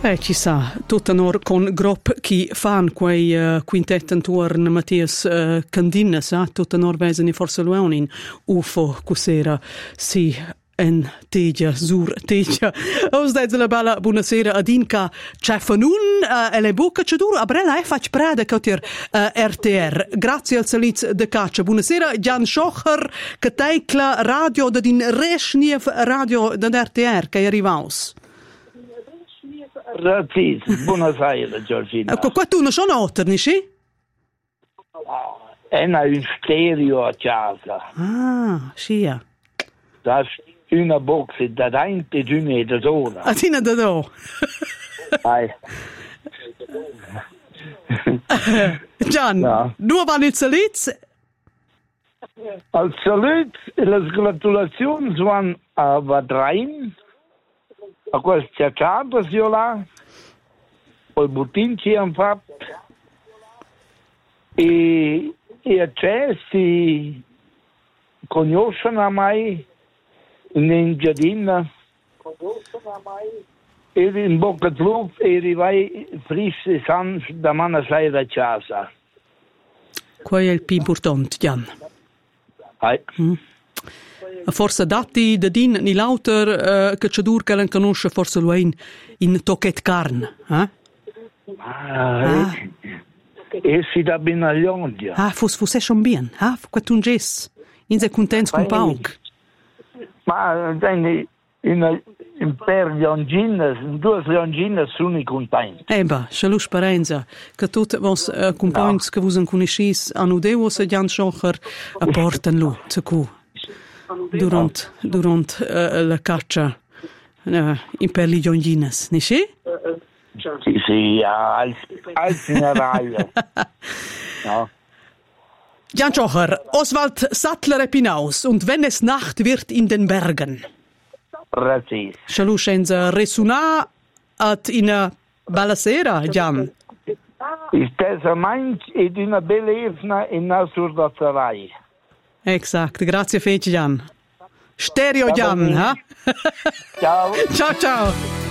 Ci sa, tutto onor con gruppo che fan quei quintetto intorno Mattias Candinas, tutto onor veseni forse luonin UFO cusera si en tegia zur tegia. Os dez la bella buonasera adinca cefanun e le bocca cedur abrella fac prada cotir RTR. Grazie al saliz de caccia. Buonasera Jan Schocher che teicla radio da din Reschniev radio da RTR che arrivaus. Grazie, buonasera Giorgina. Qua tu non sono otterni, sì? È un stereo a casa. Ah, sì. Das una box da dainte di una da sola. A tina da do. Gian, no. Due vanno il saliz? Al salut e le gratulazioni van a Vadrein. A questa città, io là, poi Butinci hanno fatto, e a c'è si conoscono a mai in giardino, e in bocca di lupo e arrivai frissi san da mana sai da casa. Quello è il più importante, Gian. Forse dati da din ni lauter che c'è dur che non conosce forse lo in tochet carn, eh? E si da Benagliondia. Fosse schon bien, quatun ges. In se contents con pauk. Ma in per Lionginas, due Lionginas sono contenti. Ba, schalu speranza che tutte vos compagns che vos conoscis anu devo se Jan Schocher apportan lu zu cu. Durant la caccia in per gli Lionginas, ne sì? Sì, als in Reihe. No. Jan Schocher, Oswald Sattler Epinaus und wenn es Nacht wird in den Bergen. Precis. Schalu scenza resuna at in bella sera, Jan. Stessa manch ed una bella evna in Nasurdazzerei. Exakt, grazie fece Jan. Stereo Jan, ha? Ciao. Ciao ciao.